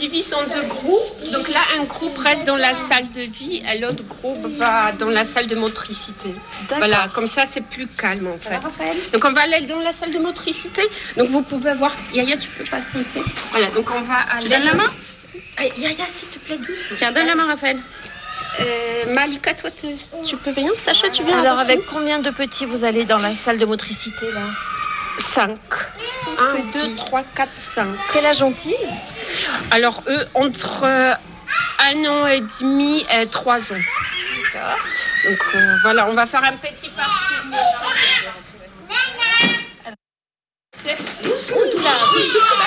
divise en 2 groupes. Donc là, un groupe reste dans la salle de vie et l'autre groupe va dans la salle de motricité. D'accord. Voilà, comme ça, c'est plus calme en fait. Donc on va aller dans la salle de motricité. Donc vous pouvez voir, Yaya, tu peux patienter. Voilà, donc on va aller... Tu donnes la main? Yaya, s'il te plaît, douce. Tiens, donne la main, Raphaël. Malika, toi, tu peux venir? Sacha, tu viens? Alors, avec combien de petits vous allez dans la salle de motricité, là? 5. 1, 2, 3, 4, 5. Quel âge ont-ils? Alors, eux, entre 1 an et demi et 3 ans. D'accord. Donc, voilà, on va faire un petit parcours. Doucement, tout là. Oui,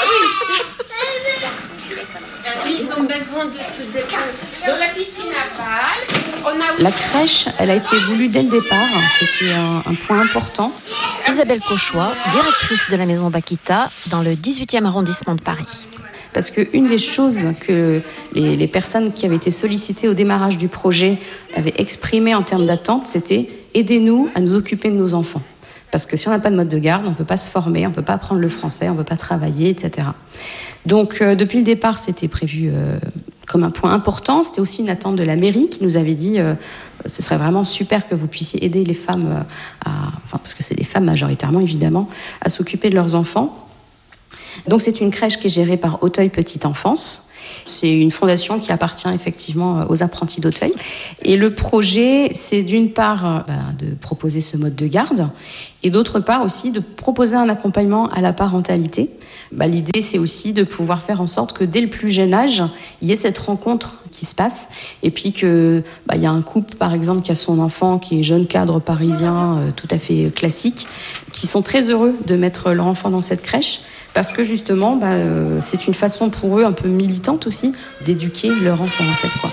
ils ont besoin de se déposer. Dans la piscine à balles, La crèche, elle a été voulue dès le départ. C'était un point important. Isabelle Cauchois, directrice de la Maison Bakita dans le 18e arrondissement de Paris. Parce qu'une des choses que les personnes qui avaient été sollicitées au démarrage du projet avaient exprimé en termes d'attente, c'était « aidez-nous à nous occuper de nos enfants ». Parce que si on n'a pas de mode de garde, on ne peut pas se former, on ne peut pas apprendre le français, on ne peut pas travailler, etc. Donc, depuis le départ, c'était prévu comme un point important. C'était aussi une attente de la mairie qui nous avait dit ce serait vraiment super que vous puissiez aider les femmes, parce que c'est des femmes majoritairement, évidemment, à s'occuper de leurs enfants. Donc, c'est une crèche qui est gérée par Auteuil Petite Enfance. C'est une fondation qui appartient effectivement aux apprentis d'Auteuil. Et le projet, c'est d'une part de proposer ce mode de garde et d'autre part aussi de proposer un accompagnement à la parentalité. L'idée, c'est aussi de pouvoir faire en sorte que dès le plus jeune âge, il y ait cette rencontre qui se passe et puis qu'il y a un couple, par exemple, qui a son enfant, qui est jeune cadre parisien tout à fait classique, qui sont très heureux de mettre leur enfant dans cette crèche. Parce que justement, c'est une façon pour eux un peu militante aussi d'éduquer leur enfant en fait, quoi.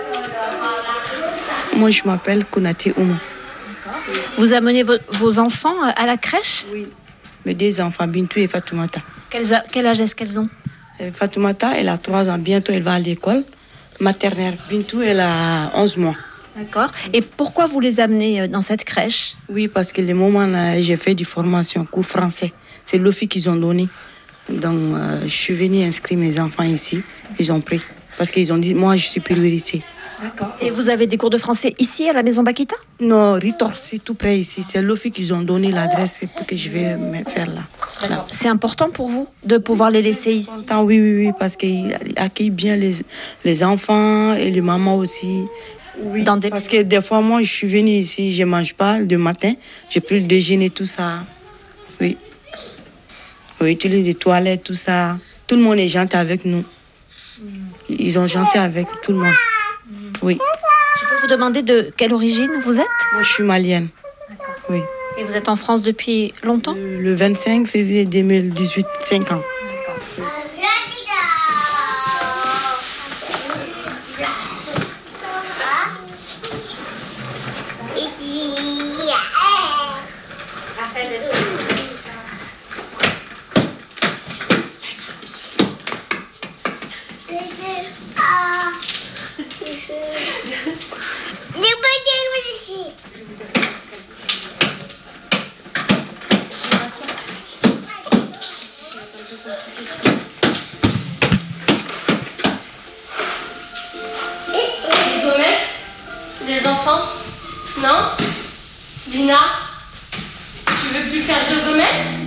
Moi, je m'appelle Konaté Ouma. Vous amenez vos enfants à la crèche? Oui, mes 2 enfants, Bintou et Fatoumata. Quel âge est-ce qu'elles ont? Fatoumata, elle a 3 ans, bientôt elle va à l'école maternelle. Bintou, elle a 11 mois. D'accord. Et pourquoi vous les amenez dans cette crèche? Oui, parce que les moments là, j'ai fait des formations, cours français. C'est l'OFI qu'ils ont donné. Donc, je suis venue inscrire mes enfants ici. Ils ont pris. Parce qu'ils ont dit, moi, je suis priorité. D'accord. Et vous avez des cours de français ici, à la Maison Bakita? Non, Ritor, c'est tout près ici. C'est l'OFI qu'ils ont donné l'adresse pour que je vais me faire là. Là. C'est important pour vous de pouvoir les laisser ici? Oui, parce qu'ils accueillent bien les enfants et les mamans aussi. Oui, parce que des fois, moi, je suis venue ici, je ne mange pas le matin. J'ai pris le déjeuner, tout ça. Oui. On utilise les toilettes, tout ça. Tout le monde est gentil avec nous. Ils sont gentils avec tout le monde. Oui. Je peux vous demander de quelle origine vous êtes? Moi, je suis malienne. D'accord. Oui. Et vous êtes en France depuis longtemps? Le 25 février 2018, 5 ans. Les gommettes? Les enfants? Non? Lina? Tu veux plus faire de gommettes?